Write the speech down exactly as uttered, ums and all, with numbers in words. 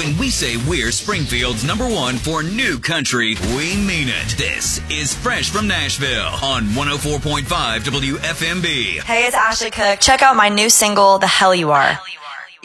When we say we're Springfield's number one for new country, we mean it. This is Fresh from Nashville on one oh four point five W F M B. Hey, it's Ashley Cook. Check out my new single, The Hell You Are.